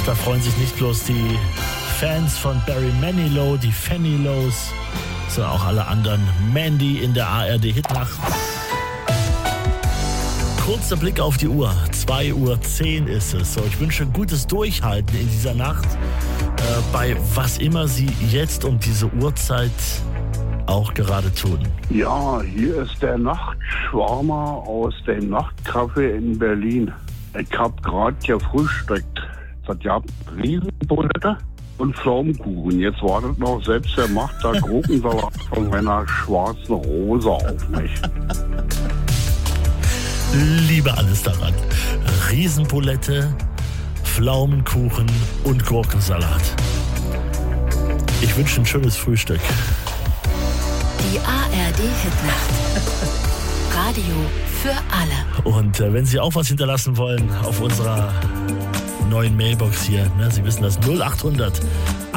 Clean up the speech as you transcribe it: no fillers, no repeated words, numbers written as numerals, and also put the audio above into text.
da freuen sich nicht bloß die Fans von Barry Manilow, die Fannylows, sondern auch alle anderen. Mandy in der ARD-Hitnacht. Kurzer Blick auf die Uhr. 2:10 Uhr ist es. So, ich wünsche gutes Durchhalten in dieser Nacht. Bei was immer Sie jetzt um diese Uhrzeit auch gerade tun. Ja, hier ist der Nachtschwarmer aus dem Nachtcafé in Berlin. Ich hab gerade gefrühstückt. Das gab Riesenbulette und Pflaumenkuchen. Jetzt wartet noch selbst der Macht der Gurkensalat von meiner schwarzen Rose auf mich. Liebe alles daran. Riesenbulette, Pflaumenkuchen und Gurkensalat. Ich wünsche ein schönes Frühstück. Die ARD-Hitnacht. Radio für alle. Und wenn Sie auch was hinterlassen wollen auf unserer neuen Mailbox hier, ne, Sie wissen das, 0800